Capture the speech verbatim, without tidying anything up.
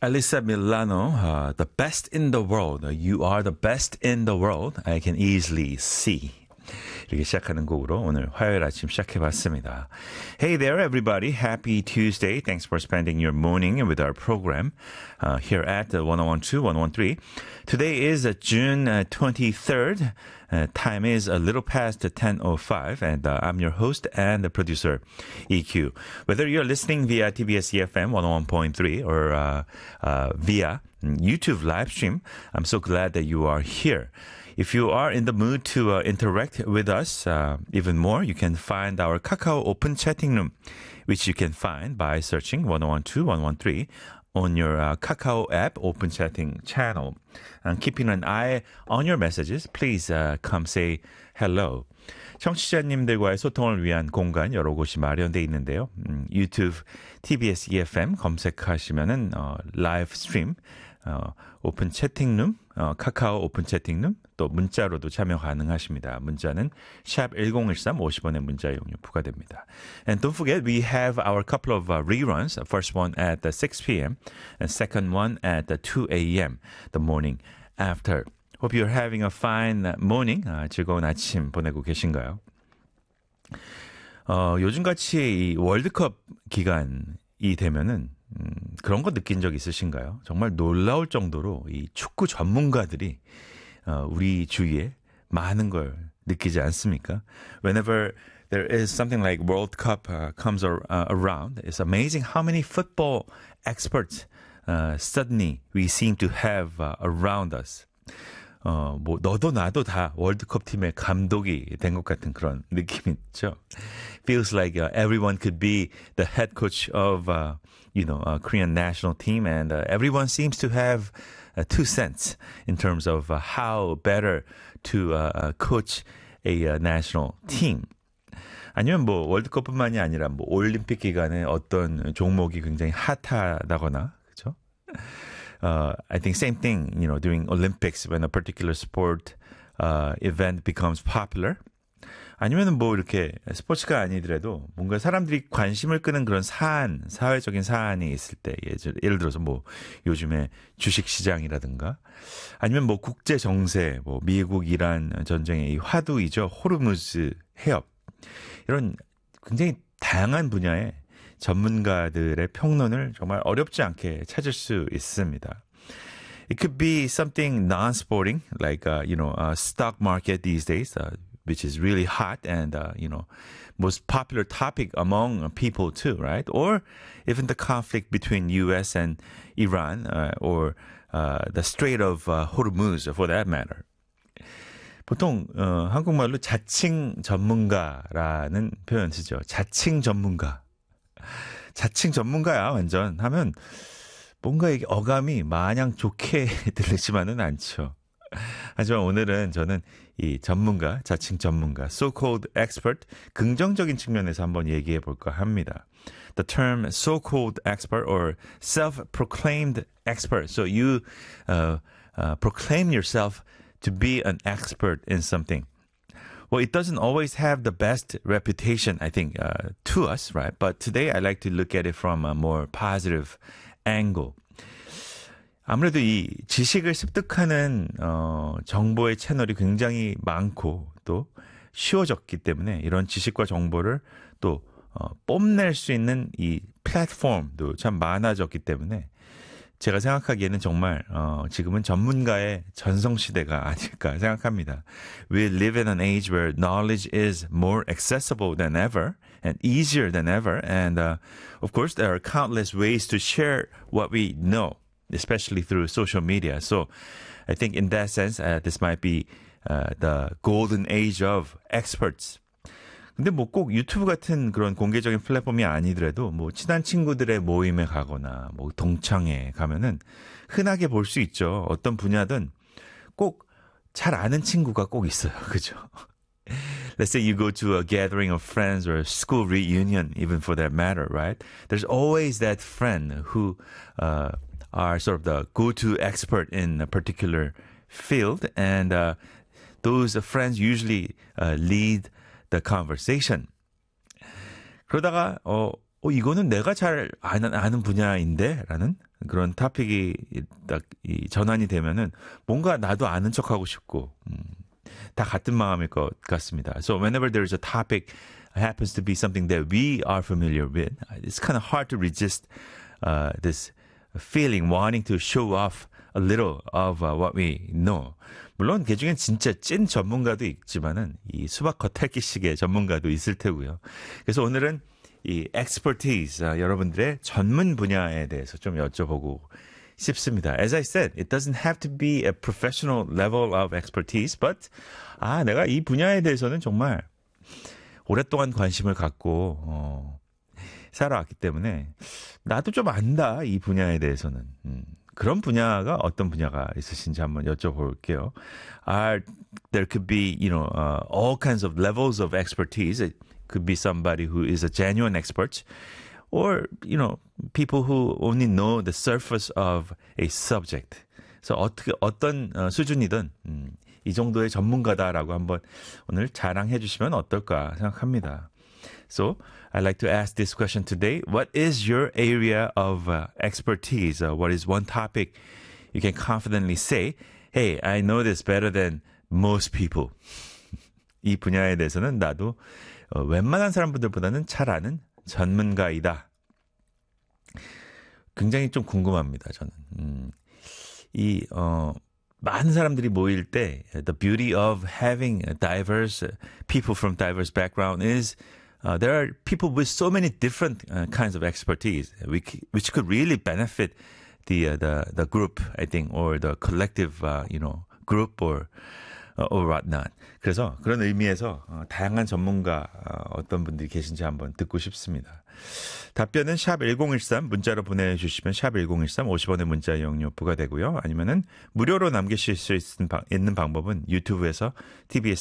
Alyssa Milano, uh, the best in the world. You are the best in the world. I can easily see. 이렇게 시작하는 곡으로 오늘 화요일 아침 시작해봤습니다. Hey there, everybody. Happy Tuesday. Thanks for spending your morning with our program uh, here at uh, one oh one two, one oh one three. Today is uh, June uh, twenty-third. Uh, time is a little past ten oh five, and uh, I'm your host and the producer, E Q. Whether you're listening via T B S E F M one oh one point three or uh, uh, via YouTube live stream, I'm so glad that you are here. If you are in the mood to uh, interact with us uh, even more, you can find our Kakao open chatting room, which you can find by searching one oh one two, one oh one three on your uh, Kakao app open chatting channel. And keeping an eye on your messages, please uh, come say hello. 청취자님들과의 소통을 위한 공간 여러 곳이 마련되어 있는데요. 음, 유튜브 티비에스 이에프엠 검색하시면은 어, 라이브 스트림, 어, 오픈 채팅룸, 어, 카카오 오픈 채팅룸, 또 문자로도 참여 가능하십니다. 문자는 샵 일공일삼 오십 원의 문자 이용료 부과됩니다. And don't forget, we have our couple of uh, reruns. First one at the six p.m. and second one at the two a.m. the morning after. Hope you're having a fine morning. 아, 즐거운 아침 보내고 계신가요? 어, 요즘같이 이 월드컵 기간이 되면은 음, 그런 거 느낀 적 있으신가요? 정말 놀라울 정도로 이 축구 전문가들이 어, 우리 주위에 많은 걸 느끼지 않습니까? Whenever there is something like World Cup uh, comes ar- uh, around, it's amazing how many football experts uh, suddenly we seem to have uh, around us. 어, 뭐 너도 나도 다 월드컵 팀의 감독이 된 것 같은 그런 느낌이 있죠. Feels like uh, everyone could be the head coach of uh, you know, a Korean national team, and uh, everyone seems to have uh, two cents in terms of uh, how better to uh, coach a uh, national team. 아니면 뭐 월드컵뿐만이 아니라 뭐 올림픽 기간에 어떤 종목이 굉장히 핫하다거나 그렇죠? Uh, I think same thing, you know, during Olympics when a particular sport uh, event becomes popular. 아니면은 뭐 이렇게 스포츠가 아니더라도 뭔가 사람들이 관심을 끄는 그런 사안, 사회적인 사안이 있을 때, 예를 들어서 뭐 요즘에 주식 시장이라든가 아니면 뭐 국제 정세, 뭐 미국 이란 전쟁의 이 화두이죠. 호르무즈 해협. 이런 굉장히 다양한 분야의 전문가들의 평론을 정말 어렵지 않게 찾을 수 있습니다. It could be something non-sporting, like, uh, you know, uh, stock market these days, uh, which is really hot and, uh, you know, most popular topic among people too, right? Or even the conflict between U S and Iran, uh, or uh, the Strait of uh, Hormuz, for that matter. 보통 어, 한국말로 자칭 전문가라는 표현 쓰죠. 자칭 전문가. 자칭 전문가야 완전 하면 뭔가 이게 어감이 마냥 좋게 들리지만은 않죠. 하지만 오늘은 저는 이 전문가, 자칭 전문가, so-called expert, 긍정적인 측면에서 한번 얘기해 볼까 합니다. The term so-called expert or self-proclaimed expert. So you uh, uh, proclaim yourself to be an expert in something. Well, it doesn't always have the best reputation, I think, uh, to us, right? But today I like to look at it from a more positive angle. 아무래도 이 지식을 습득하는 어, 정보의 채널이 굉장히 많고 또 쉬워졌기 때문에 이런 지식과 정보를 또 어, 뽐낼 수 있는 이 플랫폼도 참 많아졌기 때문에 제가 생각하기에는 정말 어, 지금은 전문가의 전성시대가 아닐까 생각합니다. We live in an age where knowledge is more accessible than ever and easier than ever. And uh, of course, there are countless ways to share what we know, especially through social media. So I think in that sense, uh, this might be uh, the golden age of experts. 근데 뭐 꼭 유튜브 같은 그런 공개적인 플랫폼이 아니더라도 뭐 친한 친구들의 모임에 가거나 뭐 동창회에 가면은 흔하게 볼 수 있죠. 어떤 분야든 꼭 잘 아는 친구가 꼭 있어요. 그죠? Let's say you go to a gathering of friends or a school reunion, even for that matter, right? There's always that friend who uh, are sort of the go-to expert in a particular field, and uh, those friends usually uh, lead the conversation. 그러다가 어, 어 이거는 내가 잘 아는, 아는 분야인데 라는 그런 토픽이 딱 이 전환이 되면은 뭔가 나도 아는 척하고 싶고 음, 다 같은 마음일 것 같습니다. So whenever there's a topic happens to be something that we are familiar with, it's kind of hard to resist uh, this feeling, wanting to show off a little of uh, what we know. 물론 그 중엔 진짜 찐 전문가도 있지만은 이 수박 겉핥기식의 전문가도 있을 테고요. 그래서 오늘은 이 expertise, 아, 여러분들의 전문 분야에 대해서 좀 여쭤보고 싶습니다. As I said, it doesn't have to be a professional level of expertise, but 아, 내가 이 분야에 대해서는 정말 오랫동안 관심을 갖고 어, 살아왔기 때문에 나도 좀 안다, 이 분야에 대해서는. 음, 그런 분야가 어떤 분야가 있으신지 한번 여쭤볼게요. Are, there could be, you know, uh, all kinds of levels of expertise. It could be somebody who is a genuine expert, or, you know, people who only know the surface of a subject. 그래서 어떻게 어떤 어, 수준이든 음, 이 정도의 전문가다라고 한번 오늘 자랑해 주시면 어떨까 생각합니다. So, I'd like to ask this question today. What is your area of uh, expertise? Uh, what is one topic you can confidently say, hey, I know this better than most people. 이 분야에 대해서는 나도 어, 웬만한 사람들보다는 잘 아는 전문가이다. 굉장히 좀 궁금합니다, 저는. 음, 이, 어, 많은 사람들이 모일 때, the beauty of having diverse people from diverse background is Uh, there are people with so many different uh, kinds of expertise, which, which could really benefit the uh, the the group, I think, or the collective, uh, you know, group or uh, or whatnot. 그래서 그런 의미에서 어, 다양한 전문가 어, 어떤 분들이 계신지 한번 듣고 싶습니다. 답변은 샵 일공일삼 문자로 보내주시면 샵 일공일삼 오십 원의 문자 이용료 부과되고요. 아니면은 무료로 남기실 수 있는, 방, 있는 방법은 유튜브에서 티비에스